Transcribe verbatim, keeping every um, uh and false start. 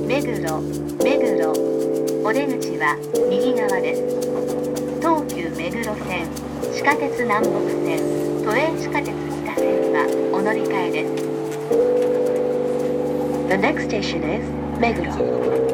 目黒、目黒。お出口は右側です。東急目黒線、地下鉄南北線、都営地下鉄北線はお乗り換えです。The next station is 目黒。